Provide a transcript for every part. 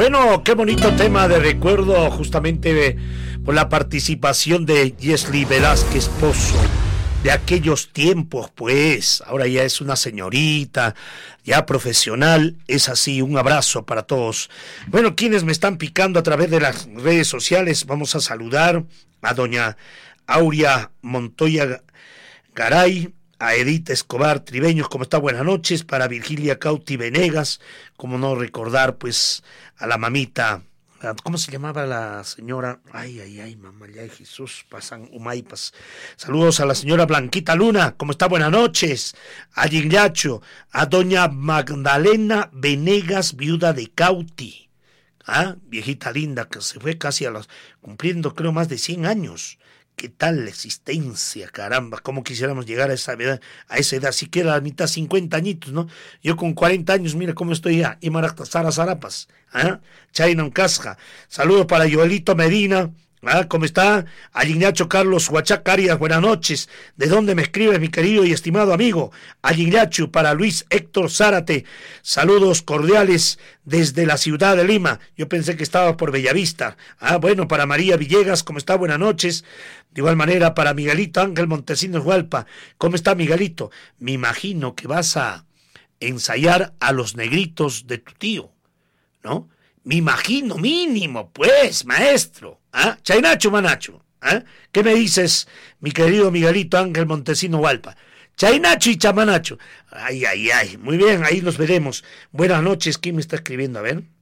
Bueno, qué bonito tema de recuerdo, justamente por la participación de Yesli Velázquez Pozo, de aquellos tiempos, pues, ahora ya es una señorita, ya profesional, es así, un abrazo para todos. Bueno, quienes me están picando a través de las redes sociales, vamos a saludar a doña Aurea Montoya Garay, a Edith Escobar Tribeños, ¿cómo está? Buenas noches. Para Virgilia Cauti Venegas, como no recordar, pues, a la mamita, ¿cómo se llamaba la señora? Ay, mamá, ya Jesús, pasan humaipas. Saludos a la señora Blanquita Luna, ¿cómo está? Buenas noches. A Gignacho, a doña Magdalena Venegas, viuda de Cauti. Viejita linda, que se fue casi cumpliendo, creo, más de 100 años. ¿Qué tal la existencia, caramba? ¿Cómo quisiéramos llegar a esa edad? Siquiera a la mitad, 50 añitos, ¿no? Yo con 40 años, mira cómo estoy ya. Y Maractasara Zarapas, Chainon Casja. Saludos para Joelito Medina. ¿Cómo está? A Ignacio Carlos Huachac Arias, buenas noches. ¿De dónde me escribes, mi querido y estimado amigo? A Ignacio, para Luis Héctor Zárate, saludos cordiales desde la ciudad de Lima. Yo pensé que estaba por Bellavista. Bueno, para María Villegas, ¿cómo está? Buenas noches. De igual manera, para Miguelito Ángel Montesinos Hualpa, ¿cómo está, Miguelito? Me imagino que vas a ensayar a los negritos de tu tío, ¿no? Me imagino, mínimo, pues, maestro. Chainacho, manacho. ¿Qué me dices, mi querido Miguelito Ángel Montesino Hualpa? Chainacho y chamanacho. Ay. Muy bien, ahí nos veremos. Buenas noches. ¿Quién me está escribiendo? A ver.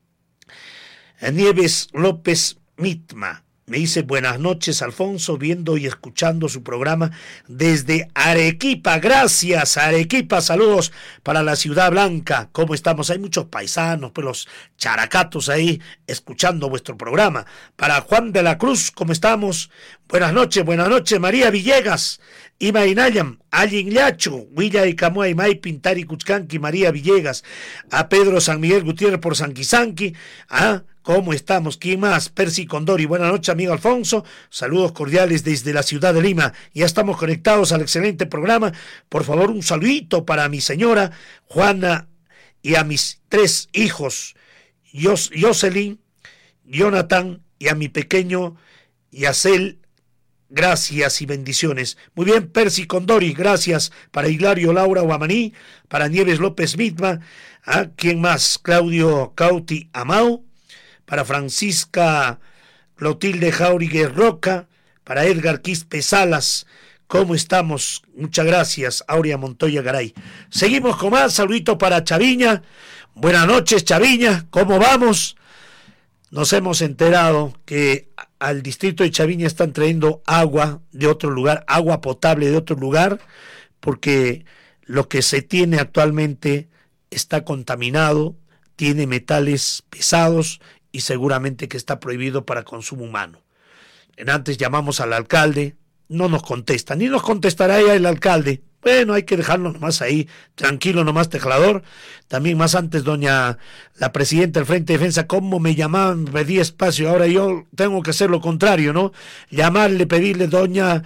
Nieves López Mitma. Me dice, buenas noches, Alfonso, viendo y escuchando su programa desde Arequipa. Gracias, Arequipa. Saludos para la Ciudad Blanca. ¿Cómo estamos? Hay muchos paisanos, pues los characatos ahí, escuchando vuestro programa. Para Juan de la Cruz, ¿cómo estamos? Buenas noches, María Villegas. Ima Inayam, Allinyachu, Huilla y Camuay, May, Pintari, Cuchcanqui, María Villegas. A Pedro San Miguel Gutiérrez por Sanquisanqui. ¿Cómo estamos? ¿Quién más? Percy Condori. Buenas noches, amigo Alfonso. Saludos cordiales desde la ciudad de Lima. Ya estamos conectados al excelente programa. Por favor, un saludito para mi señora Juana y a mis 3 hijos, Jocelyn, Jonathan, y a mi pequeño Yacel. Gracias y bendiciones. Muy bien, Percy Condori, gracias. Para Hilario Laura Guamaní, para Nieves López Mitma. ¿Quién más? Claudio Cauti Amau. Para Francisca Clotilde Jauregui Roca, para Edgar Quispe Salas. ¿Cómo estamos? Muchas gracias, Aurea Montoya Garay. Seguimos con más, saludito para Chaviña. Buenas noches, Chaviña, ¿cómo vamos? Nos hemos enterado que al distrito de Chaviña están trayendo agua de otro lugar, agua potable de otro lugar, porque lo que se tiene actualmente está contaminado, tiene metales pesados y seguramente que está prohibido para consumo humano. Antes llamamos al alcalde, no nos contesta, ni nos contestará ya el alcalde. Bueno, hay que dejarlo nomás ahí, tranquilo nomás, tejlador. También más antes, la presidenta del Frente de Defensa, cómo me llamaban, me pedía espacio. Ahora yo tengo que hacer lo contrario, ¿no? Llamarle, pedirle, doña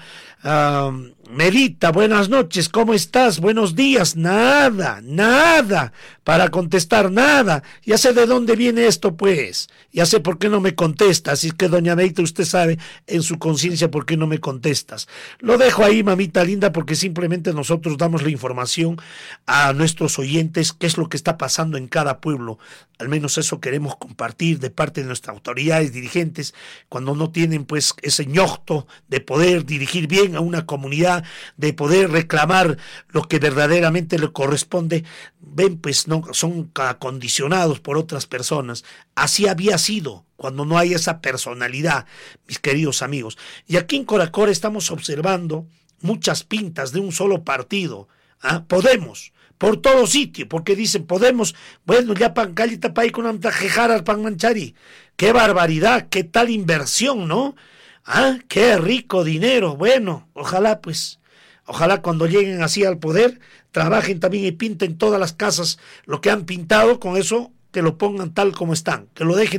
Melita, buenas noches, ¿cómo estás? Buenos días. Nada para contestar, nada. Ya sé de dónde viene esto, pues. Ya sé por qué no me contestas. Así es que, doña Melita, usted sabe en su conciencia por qué no me contestas. Lo dejo ahí, mamita linda, porque simplemente nosotros damos la información a nuestros oyentes, qué es lo que está pasando en cada pueblo. Al menos eso queremos compartir de parte de nuestras autoridades, dirigentes, cuando no tienen pues ese ñosto de poder dirigir bien a una comunidad, de poder reclamar lo que verdaderamente le corresponde. Ven, pues no son acondicionados por otras personas. Así había sido cuando no hay esa personalidad, mis queridos amigos. Y aquí en Coracora estamos observando muchas pintas de un solo partido. Podemos, por todo sitio, porque dicen Podemos, bueno, ya pancalita pa' ahí con antajejaras pan manchari. Qué barbaridad, qué tal inversión, ¿no? Qué rico dinero. Bueno, ojalá cuando lleguen así al poder, trabajen también y pinten todas las casas lo que han pintado, con eso que lo pongan tal como están, que lo dejen